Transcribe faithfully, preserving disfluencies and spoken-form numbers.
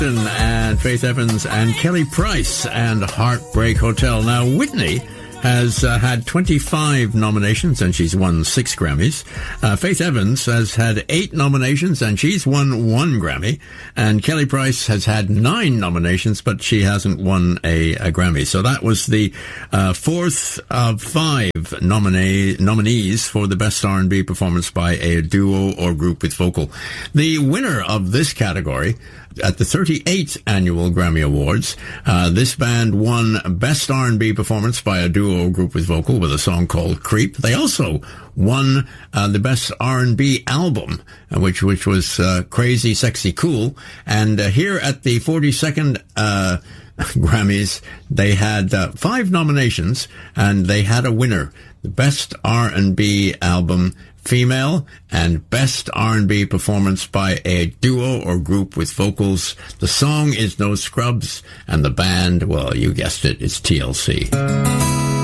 And Faith Evans and Kelly Price and Heartbreak Hotel. Now, Whitney has uh, had twenty-five nominations and she's won six Grammys. Uh, Faith Evans has had eight nominations and she's won one Grammy. And Kelly Price has had nine nominations, but she hasn't won a, a Grammy. So that was the uh, fourth of five nominee, nominees for the Best R and B Performance by a Duo or Group with Vocal. The winner of this category at the thirty-eighth Annual Grammy Awards, uh, this band won Best R and B Performance by a Duo or Group with Vocal with a song called Creep. They also won uh, the Best R and B Album, uh, which which was uh, Crazy, Sexy, Cool. And uh, here at the forty-second uh, Grammys, they had uh, five nominations, and they had a winner. The Best R and B Album Female and Best R and B Performance by a Duo or Group with Vocals. The song is No Scrubs, and the band, well, you guessed it, it's T L C.